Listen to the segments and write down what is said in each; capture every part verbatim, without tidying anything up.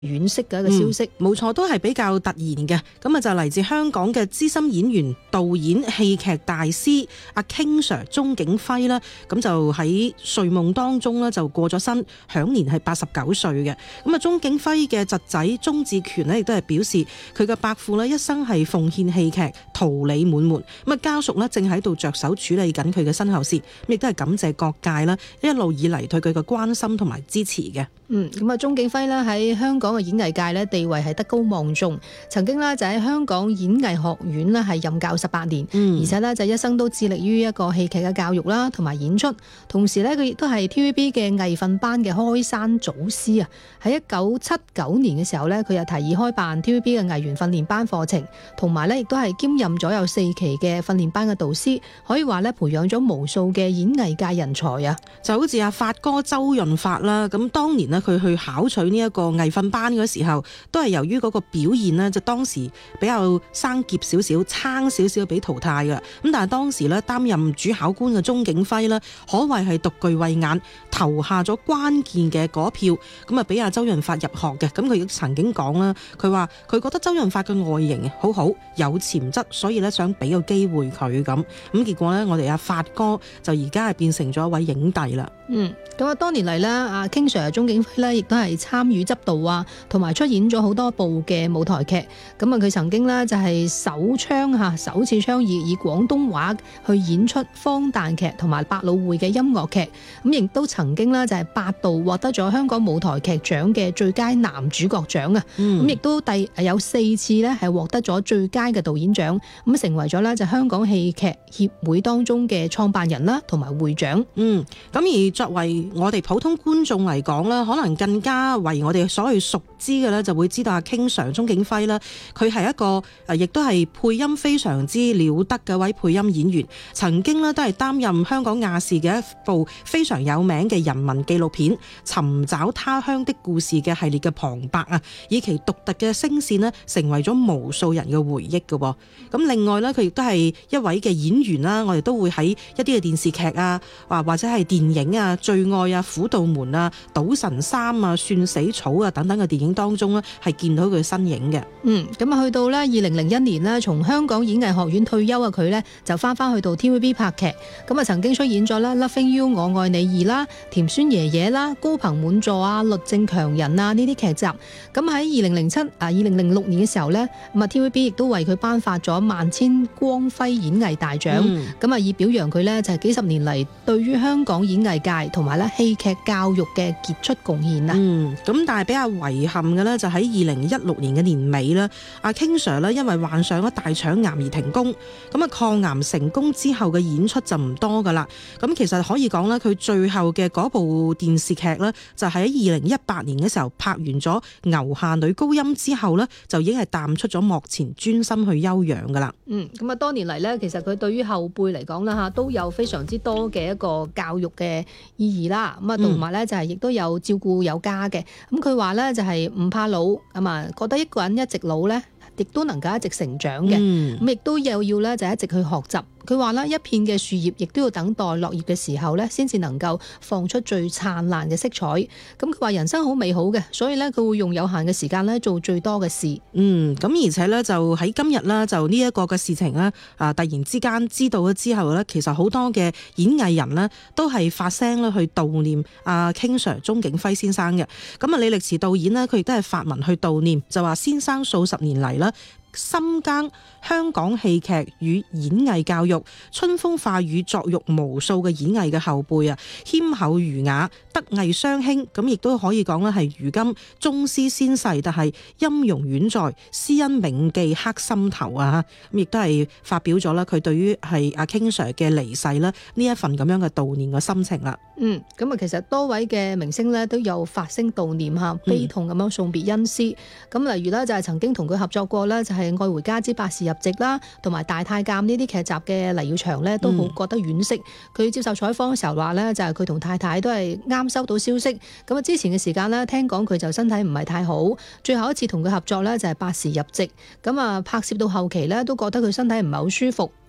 惋惜嘅一個消息。 冇錯、嗯，都係比較突然嘅。咁啊就嚟自香港嘅資深演員、導演、戲劇大師阿 King Sir 鐘景輝啦，咁就喺睡夢當中咧就過咗身，享年係八十九歲嘅。咁啊鐘景輝嘅侄仔鐘志權呢，亦都係表示佢嘅伯父呢一生係奉獻戲劇，桃李滿門。咁啊家屬呢正喺度着手處理緊佢嘅身後事，亦都係感謝各界啦一路以嚟對佢嘅關心同埋支持嘅。 嗯，咁啊鐘景輝呢喺香港嘅演藝界呢地位係德高望重，曾經呢就喺香港演藝學院呢係任教十八年，嗯、而且呢就一生都致力於一個戲劇嘅教育啦，同埋演出。同時呢，佢亦都係 T V B 嘅藝訓班嘅開山祖師啊！喺一九七九年嘅時候呢，佢又提議開辦 T V B 嘅藝員訓練班課程，同埋呢亦都係兼任咗有四期嘅訓練班嘅導師，可以話呢培養咗無數嘅演藝界人才啊！ 就好似阿發哥周潤發啦，咁當年呢，佢去考取呢一個藝訓班嗰時候，都係由於嗰個表現呢，就當時比較生澀少少、撐少少俾淘汰㗎。咁但係當時呢，擔任主考官嘅鐘景輝呢，可謂係獨具慧眼，投下咗關鍵嘅嗰票，咁啊俾阿周潤發入學嘅。咁佢亦曾經講啦，佢話佢覺得周潤發嘅外形好好，有潛質，所以呢想俾個機會佢咁。咁結果呢，我哋阿發哥就而家係變成咗一位影帝啦。 嗯，咁啊，多年嚟呢，阿 King Sir 鐘景輝呢亦都係參與執導啊，同埋出演咗好多部嘅舞台劇。咁啊，佢曾經呢就係首槍嚇，首次倡議以廣東話去演出荒誕劇同埋百老匯嘅音樂劇。咁亦都曾經呢就係八度獲得咗香港舞台劇獎嘅最佳男主角獎啊。咁亦、嗯、都第有四次呢係獲得咗最佳嘅導演獎，咁成為咗呢就香港戲劇協會當中嘅創辦人啦，同埋會長。嗯， 咁而作為我哋普通觀眾嚟講咧，可能更加為我哋所謂熟知嘅咧，就會知道阿 King Sir 鐘景輝啦，佢係一個誒，亦都係配音非常之了得嘅一位配音演員。曾經咧都係擔任香港亞視嘅一部非常有名嘅人民紀錄片《尋找他鄉的故事》嘅系列嘅旁白啊，以其獨特嘅聲線咧，成為咗無數人嘅回憶嘅。咁另外咧，佢亦都係一位嘅演員啦，我哋都會喺一啲嘅電視劇啊，或或者係電影啊。最愛啊、虎度門啊、賭神三啊、算死草啊等等嘅電影當中呢，係見到佢身影嘅。 嗯，咁啊去到呢二零零一年呢，從香港演藝學院退休嘅佢呢，就翻翻去到 T V B 拍劇。咁啊曾經出演咗啦《Loving You 我愛你二》啦、《甜酸爺爺》啦、《高朋滿座》啊、《律政強人》啊呢啲劇集。咁喺二零零七啊、二零零六年嘅時候呢，咁啊 T V B 亦都為佢頒發咗萬千光輝演藝大獎。咁啊、嗯、以表揚佢呢，就係幾十年嚟對於香港演藝界同埋咧戲劇教育嘅傑出貢獻啊！ 嗯，咁但係比較遺憾嘅咧，就喺二零一六年嘅年尾啦，阿 King Sir 咧因為患上咗大腸癌而停工。咁啊抗癌成功之後嘅演出就唔多噶啦。咁其實可以講咧，佢最後嘅嗰部電視劇咧，就喺二零一八年嘅時候拍完咗《牛下女高音》之後咧，就已經係淡出咗幕前，專心去休養噶啦。 嗯，咁啊多年嚟咧，其實佢對於後輩嚟講啦嚇，都有非常之多嘅一個教育嘅意義啦。咁啊同埋咧就係亦都有照顧有家嘅。咁佢話咧就係唔怕老，咁啊覺得一個人一直老咧，亦都能夠一直成長嘅。咁亦、嗯、都又要咧就一直去學習。佢話啦，一片嘅樹葉亦都要等待落葉嘅時候咧，先至能夠放出最燦爛嘅色彩。咁佢話人生好美好嘅，所以咧佢會用有限嘅時間咧做最多嘅事。嗯， 咁而且咧就喺今日啦，就呢一個嘅事情咧，啊突然之間知道咗之後咧，其實好多嘅演藝人呢都係發聲咧去悼念阿 King Sir 鐘景輝先生嘅。咁啊李力持導演呢，佢亦都係發文去悼念，就話先生數十年嚟啦，深耕香港戲劇與演藝教育，春風化雨作育無數嘅演藝嘅後輩啊，謙厚儒雅，德藝雙馨，咁亦都可以講咧係如今宗師先逝，但係音容遠在，施恩銘記刻心頭啊！咁亦都係發表咗啦，佢對於係阿 King Sir 嘅離世啦呢一份咁樣嘅悼念嘅心情啦。 嗯，咁啊其實多位嘅明星咧都有發聲悼念嚇，悲痛咁樣送別恩師。咁、嗯、例如咧就係曾經同佢合作過咧，就係、是《愛回家之百事入席》啦，同埋《大太監》呢啲劇集嘅黎耀祥咧都好覺得惋惜。佢、嗯、接受採訪嘅時候話咧，就係佢同太太都係啱收到消息。咁啊之前嘅時間咧，聽講佢就身體唔係太好。最後一次同佢合作咧就係《百事入席》。咁啊拍攝到後期咧都覺得佢身體唔係好舒服。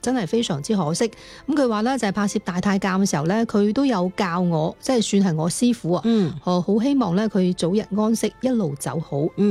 真係非常之可惜。咁佢話咧就係拍攝大太監嘅時候咧，佢都有教我，即係算係我師傅啊。 嗯， 我好希望咧佢早日安息，一路走好。